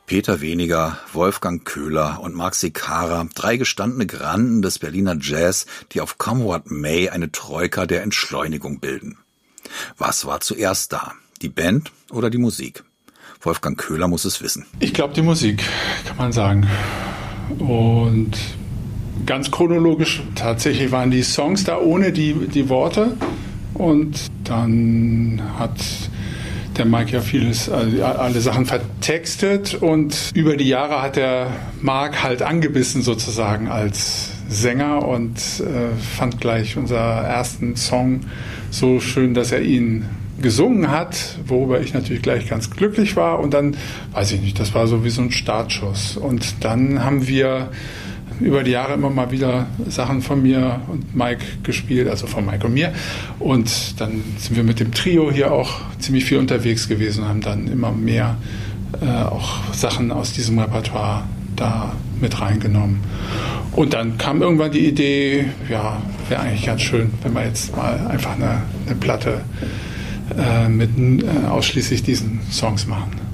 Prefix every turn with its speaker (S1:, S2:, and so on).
S1: Peter Weniger, Wolfgang Köhler und Marc Secara, 3 gestandene Granden des Berliner Jazz, die auf Come What May eine Troika der Entschleunigung bilden. Was war zuerst da? Die Band oder die Musik? Wolfgang Köhler muss es wissen.
S2: Ich glaube, die Musik, kann man sagen. Und ganz chronologisch, tatsächlich waren die Songs da ohne die Worte. Und dann hat der Mike ja alle Sachen vertextet. Und über die Jahre hat der Marc halt angebissen sozusagen als Sänger und fand gleich unseren ersten Song so schön, dass er ihn gesungen hat, worüber ich natürlich gleich ganz glücklich war. Und dann, weiß ich nicht, das war so wie so ein Startschuss. Und dann haben wir über die Jahre immer mal wieder Sachen von mir und Mike gespielt, also von Mike und mir. Und dann sind wir mit dem Trio hier auch ziemlich viel unterwegs gewesen und haben dann immer mehr auch Sachen aus diesem Repertoire da mit reingenommen. Und dann kam irgendwann die Idee, ja, wäre eigentlich ganz schön, wenn wir jetzt mal einfach eine Platte mit ausschließlich diesen Songs machen.